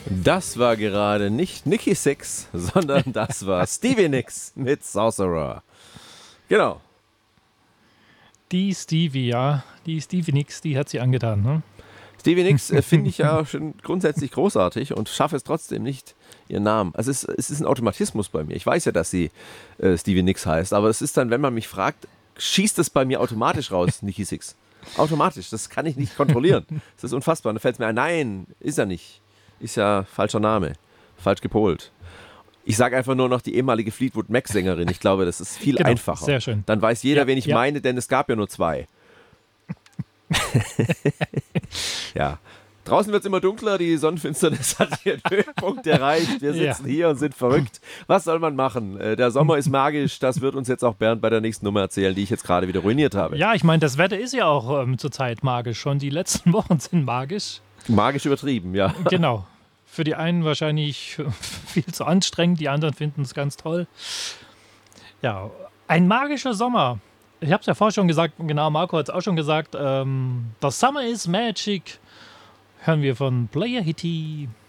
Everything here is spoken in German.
Das war gerade nicht Nikki Sixx, sondern das war Stevie Nicks mit Sorcerer. Genau. Die Stevie Nicks, die hat sie angetan, ne? Stevie Nicks finde ich ja schon grundsätzlich großartig und schaffe es trotzdem nicht, ihren Namen. Also es ist ein Automatismus bei mir. Ich weiß ja, dass sie Stevie Nicks heißt, aber es ist dann, wenn man mich fragt, schießt es bei mir automatisch raus, Nikki Sixx. Automatisch, das kann ich nicht kontrollieren. Das ist unfassbar. Dann fällt es mir ein, nein, ist er nicht. Ist ja falscher Name, falsch gepolt. Ich sage einfach nur noch die ehemalige Fleetwood Mac-Sängerin. Ich glaube, das ist viel einfacher. Sehr schön. Dann weiß jeder, wen ich meine, denn es gab ja nur 2. Ja. Draußen wird es immer dunkler, die Sonnenfinsternis hat ihren Höhepunkt erreicht. Wir sitzen hier und sind verrückt. Was soll man machen? Der Sommer ist magisch, das wird uns jetzt auch Bernd bei der nächsten Nummer erzählen, die ich jetzt gerade wieder ruiniert habe. Ja, ich meine, das Wetter ist ja auch zurzeit magisch. Schon die letzten Wochen sind magisch. Magisch übertrieben, ja. Genau. Für die einen wahrscheinlich viel zu anstrengend, die anderen finden es ganz toll. Ja, ein magischer Sommer. Ich habe es ja vorher schon gesagt, genau, Marco hat es auch schon gesagt. The Summer is Magic. Hören wir von Player Hitty.